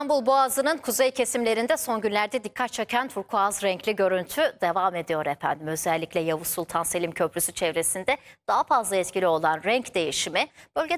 İstanbul Boğazı'nın kuzey kesimlerinde son günlerde dikkat çeken turkuaz renkli görüntü devam ediyor efendim. Özellikle Yavuz Sultan Selim Köprüsü çevresinde daha fazla etkili olan renk değişimi bölgede